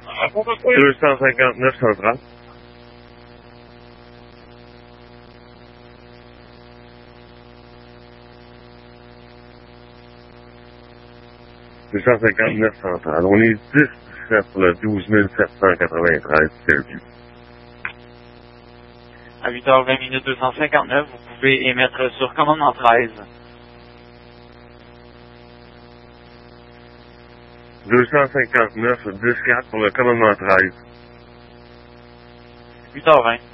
259 central. Central. On est 10 pour le 12 793 Fairview. À 8h20 259, vous pouvez émettre sur commandement 13. 259, 10-4 pour le commandement 13. 8h20.